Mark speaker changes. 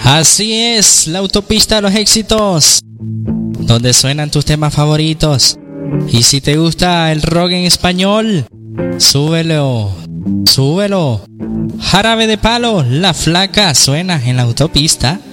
Speaker 1: Así es, la autopista de los éxitos, donde suenan tus temas favoritos. Y si te gusta el rock en español, súbelo, súbelo. Jarabe de Palo, La Flaca, suena en la autopista.